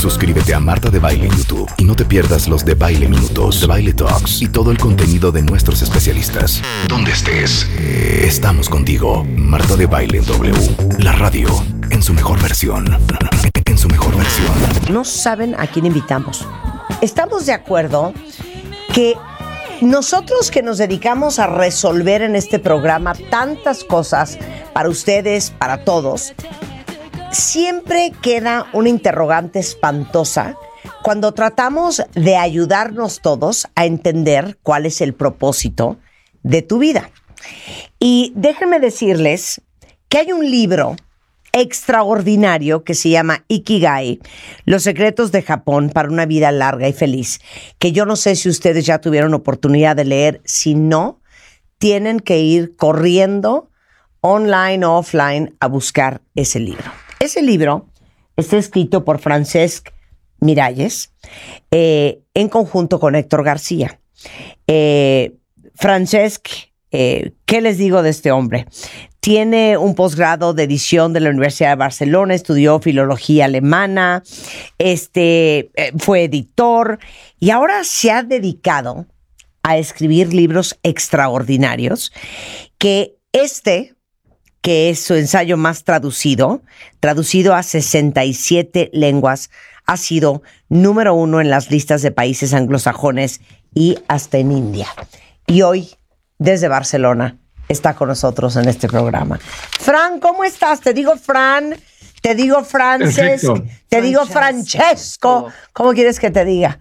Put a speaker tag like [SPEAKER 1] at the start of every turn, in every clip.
[SPEAKER 1] Suscríbete a Marta de Baile en YouTube y no te pierdas los de Baile Minutos, de Baile Talks y todo el contenido de nuestros especialistas. Donde estés, estamos contigo. Marta de Baile en W, la radio en su mejor versión. En su mejor versión.
[SPEAKER 2] No saben a quién invitamos. Estamos de acuerdo que nosotros que nos dedicamos a resolver en este programa tantas cosas para ustedes, para todos, siempre queda una interrogante espantosa cuando tratamos de ayudarnos todos a entender cuál es el propósito de tu vida. Y déjenme decirles que hay un libro extraordinario que se llama Ikigai, Los secretos de Japón para una vida larga y feliz, que yo no sé si ustedes ya tuvieron oportunidad de leer. Si no, tienen que ir corriendo online o offline a buscar ese libro. Ese libro está escrito por Francesc Miralles en conjunto con Héctor García. Francesc, ¿qué les digo de este hombre? Tiene un posgrado de edición de la Universidad de Barcelona, estudió filología alemana, fue editor y ahora se ha dedicado a escribir libros extraordinarios que es su ensayo más traducido a 67 lenguas, ha sido número 1 en las listas de países anglosajones y hasta en India. Y hoy, desde Barcelona, está con nosotros en este programa. Fran, ¿cómo estás? Te digo Fran, te digo Francesc, te digo Francesco. ¿Cómo quieres que te diga?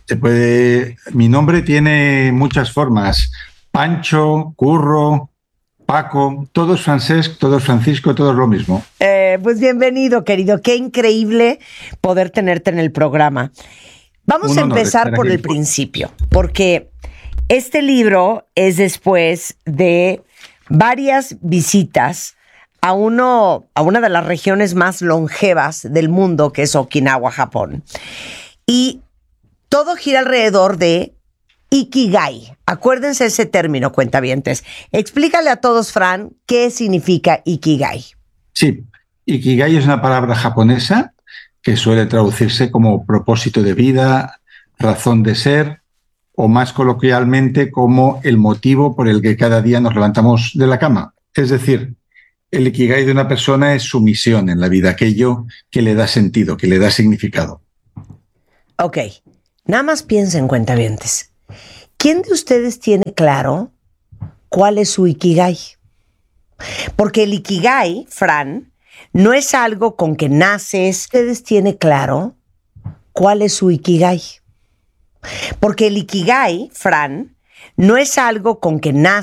[SPEAKER 3] Mi nombre tiene muchas formas. Pancho, Curro, Paco, todos Francesc, todos Francisco, todos lo mismo.
[SPEAKER 2] Pues bienvenido, querido. Qué increíble poder tenerte en el programa. Vamos a empezar por el principio, porque este libro es después de varias visitas a una de las regiones más longevas del mundo, que es Okinawa, Japón. Y todo gira alrededor de Ikigai. Acuérdense ese término, cuentavientes. Explícale a todos, Fran, ¿qué significa Ikigai?
[SPEAKER 3] Sí, Ikigai es una palabra japonesa que suele traducirse como propósito de vida, razón de ser, o más coloquialmente como el motivo por el que cada día nos levantamos de la cama. Es decir, el Ikigai de una persona es su misión en la vida, aquello que le da sentido, que le da significado.
[SPEAKER 2] Ok, nada más piensen, cuentavientes. ¿Quién de ustedes tiene claro cuál es su Ikigai? Porque el Ikigai, Fran, no es algo con que naces. ¿Ustedes tienen claro cuál es su Ikigai? Porque el Ikigai, Fran, no es algo con que naces.